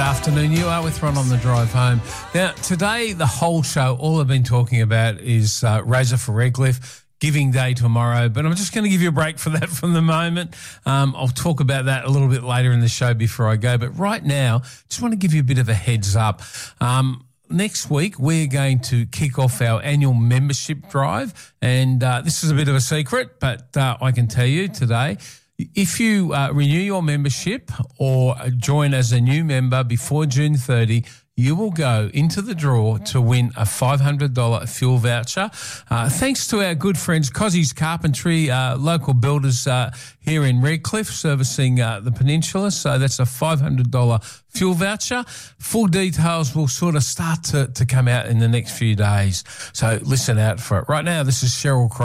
afternoon. You are with Ron on the drive home. Now, today, the whole show, all I've been talking about is Razor for Redcliffe, Giving Day tomorrow, but I'm just going to give you a break for that from the moment. I'll talk about that a little bit later in the show before I go, but right now, just want to give you a bit of a heads up. Next week, we're going to kick off our annual membership drive, and this is a bit of a secret, but I can tell you today, if you renew your membership or join as a new member before June 30, you will go into the draw to win a $500 fuel voucher. Thanks to our good friends, Cozzie's Carpentry, local builders here in Redcliffe, servicing the peninsula. So that's a $500 fuel voucher. Full details will sort of start to come out in the next few days. So listen out for it. Right now, this is Cheryl Crow.